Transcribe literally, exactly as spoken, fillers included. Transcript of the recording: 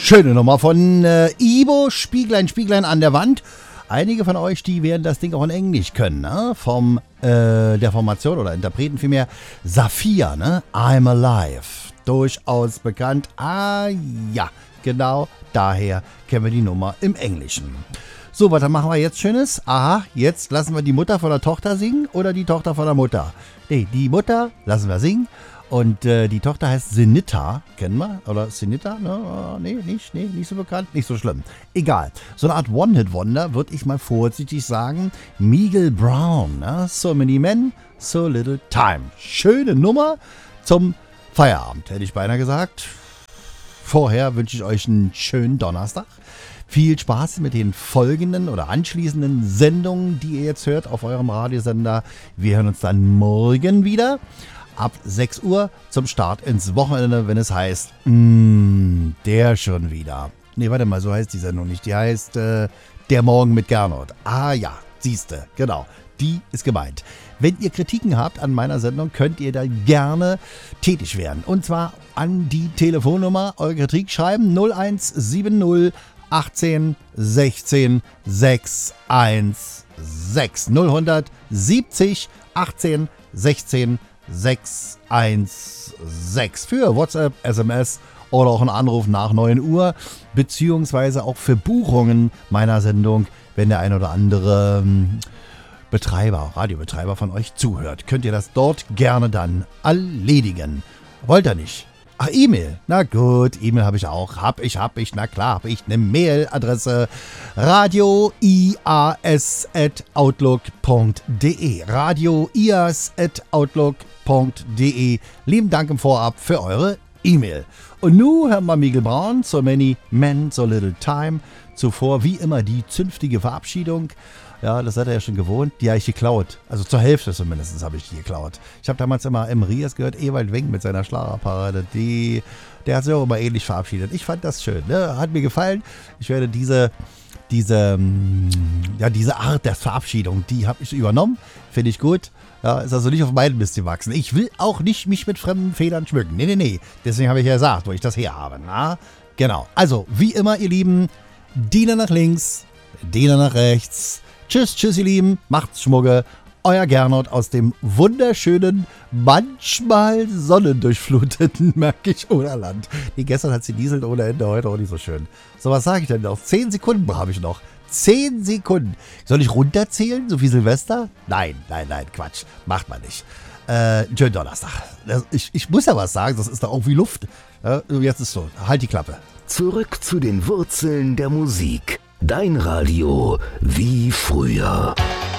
Schöne Nummer von äh, Ibo, Spieglein, Spieglein an der Wand. Einige von euch, die werden das Ding auch in Englisch können, ne? Vom, äh, der Formation oder Interpreten vielmehr, Saphir, ne? I'm Alive. Durchaus bekannt. Ah, ja, genau daher kennen wir die Nummer im Englischen. So, was machen wir jetzt Schönes? Aha, jetzt lassen wir die Mutter von der Tochter singen oder die Tochter von der Mutter? Nee, die Mutter lassen wir singen. Und äh, die Tochter heißt Sinita, kennen wir? Oder Sinita? Ne? Oh, nee, nicht, nee, nicht so bekannt, nicht so schlimm. Egal. So eine Art One-Hit-Wonder, würde ich mal vorsichtig sagen. Meagle Brown, ne? So many men, so little time. Schöne Nummer zum Feierabend, hätte ich beinahe gesagt. Vorher wünsche ich euch einen schönen Donnerstag. Viel Spaß mit den folgenden oder anschließenden Sendungen, die ihr jetzt hört auf eurem Radiosender. Wir hören uns dann morgen wieder. Ab sechs Uhr zum Start ins Wochenende, wenn es heißt, mh, der schon wieder. Nee, warte mal, so heißt die Sendung nicht. Die heißt äh, Der Morgen mit Gernot. Ah ja, siehste, genau. Die ist gemeint. Wenn ihr Kritiken habt an meiner Sendung, könnt ihr da gerne tätig werden. Und zwar an die Telefonnummer, eure Kritik schreiben null eins sieben null achtzehn sechzehn sechshundertsechzehn. null siebzig achtzehn sechzehn sechshundertsechzehn für WhatsApp, S M S oder auch einen Anruf nach neun Uhr, beziehungsweise auch für Buchungen meiner Sendung, wenn der ein oder andere Betreiber, Radiobetreiber von euch zuhört. Könnt ihr das dort gerne dann erledigen. Wollt ihr nicht? Ach, E-Mail. Na gut, E-Mail habe ich auch. Hab ich, hab ich, na klar, habe ich eine Mailadresse. radioias at outlook punkt de. radioias at outlook punkt de. Lieben Dank im Vorab für eure E-Mail. Und nun hören wir Meagle Brown, So Many Men, So Little Time. Zuvor wie immer die zünftige Verabschiedung. Ja, das seid ihr ja schon gewohnt. Die habe ich geklaut. Also zur Hälfte zumindest habe ich die geklaut. Ich habe damals immer im Rias gehört, Ewald Wenk mit seiner Schlagerparade. Die, der hat sich auch immer ähnlich verabschiedet. Ich fand das schön. Ne? Hat mir gefallen. Ich werde diese, diese, ja, diese Art der Verabschiedung, die habe ich übernommen. Finde ich gut. Ja, ist also nicht auf meinen Mist gewachsen. Ich will auch nicht mich mit fremden Federn schmücken. Nee, nee, nee. Deswegen habe ich ja gesagt, wo ich das her habe. Na? Genau. Also, wie immer, ihr Lieben, Diener nach links, Diener nach rechts. Tschüss, tschüss, ihr Lieben. Macht's Schmugge. Euer Gernot aus dem wunderschönen, manchmal sonnendurchfluteten Märkisch-Oderland. Die gestern hat sie dieselt ohne Ende, heute auch nicht so schön. So, was sage ich denn noch? Zehn Sekunden habe ich noch. Zehn Sekunden. Soll ich runterzählen, so wie Silvester? Nein, nein, nein, Quatsch. Macht man nicht. Äh, schönen Donnerstag. Das, ich, ich muss ja was sagen, das ist doch auch wie Luft. Ja, jetzt ist so. Halt die Klappe. Zurück zu den Wurzeln der Musik. Dein Radio wie früher.